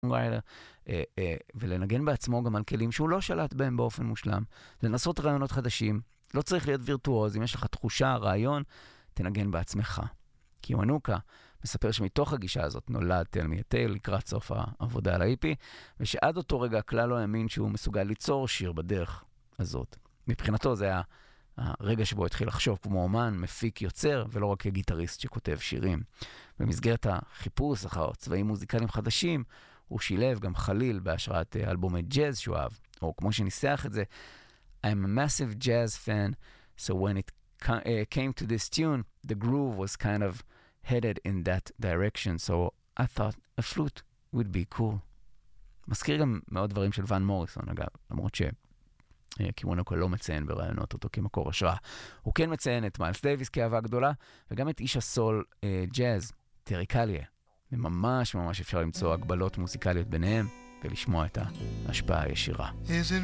ולנגן בעצמו גם על כלים שהוא לא שלט בהם באופן מושלם, לנסות רעיונות חדשים, לא צריך להיות וירטואוז, אם יש לך תחושה, רעיון, תנגן בעצמך. קיוונוקה מספר שמתוך הגישה הזאת נולד Tell Me a Tale לקראת סוף העבודה על ה-EP, ושעד אותו רגע כלל לא האמין שהוא מסוגל ליצור שיר בדרך הזאת. מבחינתו זה היה הרגע שבו התחיל לחשוב כמו אומן, מפיק, יוצר, ולא רק כגיטריסט שכותב שירים. במסגרת החיפוש אחר צבעים מוזיקליים חדשים, הוא שילב גם חליל בהשראת אלבומי ג'אז שהוא אהב, או כמו שניסח את זה, I'm a massive jazz fan, so when it came to this tune, the groove was kind of headed in that direction, so I thought a flute would be cool. מזכיר גם מאוד דברים של ון מוריסון, אגב, למרות קיוונוקה לא מציין ברעיונות אותו כמקור השראה. הוא כן מציין את מיילס דייוויס כאהבה גדולה, וגם את איש הסול ג'אז, טרי קליה. וממש ממש אפשר למצוא הגבלות מוזיקליות ביניהם, ולשמוע את ההשפעה הישירה.